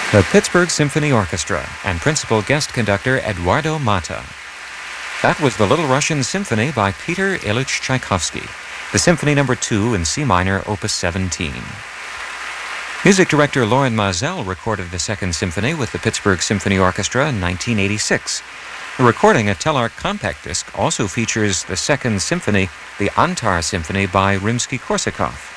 The Pittsburgh Symphony Orchestra and principal guest conductor Eduardo Mata. That was the Little Russian Symphony by Peter Ilyich Tchaikovsky, the Symphony No. 2 in C minor, Opus 17. Music director Loren Maazel recorded the Second Symphony with the Pittsburgh Symphony Orchestra in 1986. The recording, a Telarc compact disc, also features the Second Symphony, the Antar Symphony by Rimsky-Korsakov.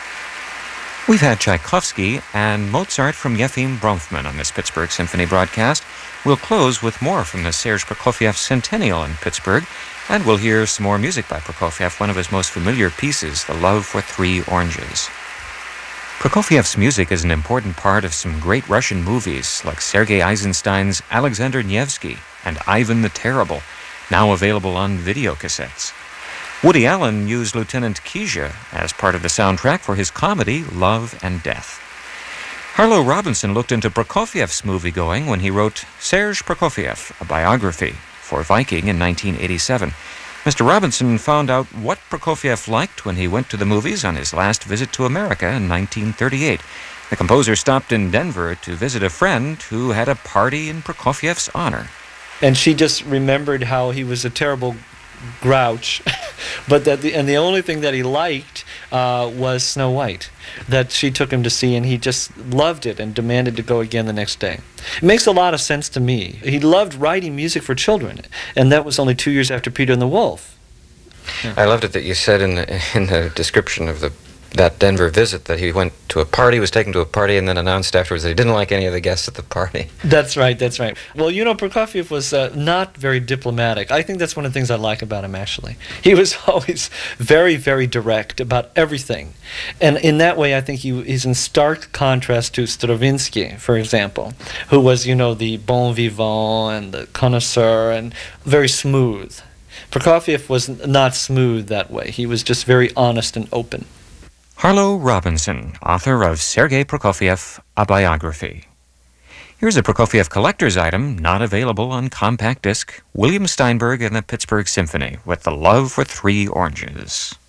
We've had Tchaikovsky and Mozart from Yefim Bronfman on this Pittsburgh Symphony broadcast. We'll close with more from the Serge Prokofiev Centennial in Pittsburgh, and we'll hear some more music by Prokofiev, one of his most familiar pieces, The Love for Three Oranges. Prokofiev's music is an important part of some great Russian movies like Sergei Eisenstein's Alexander Nevsky and Ivan the Terrible, now available on videocassettes. Woody Allen used Lieutenant Kizha as part of the soundtrack for his comedy Love and Death. Harlow Robinson looked into Prokofiev's movie-going when he wrote Serge Prokofiev, a biography, for Viking in 1987. Mr. Robinson found out what Prokofiev liked when he went to the movies on his last visit to America in 1938. The composer stopped in Denver to visit a friend who had a party in Prokofiev's honor. And she just remembered how he was a terrible grouch, but the only thing that he liked was Snow White, that she took him to see, and he just loved it and demanded to go again the next day. It makes a lot of sense to me. He loved writing music for children, and that was only 2 years after Peter and the Wolf. Yeah. I loved it that you said in the description of that Denver visit that he went to a party, was taken to a party, and then announced afterwards that he didn't like any of the guests at the party. That's right. Well, Prokofiev was not very diplomatic. I think that's one of the things I like about him, actually. He was always very, very direct about everything. And in that way, I think he's in stark contrast to Stravinsky, for example, who was, the bon vivant and the connoisseur and very smooth. Prokofiev was not smooth that way. He was just very honest and open. Harlow Robinson, author of Sergei Prokofiev, A Biography. Here's a Prokofiev collector's item not available on compact disc, William Steinberg and the Pittsburgh Symphony with The Love for Three Oranges.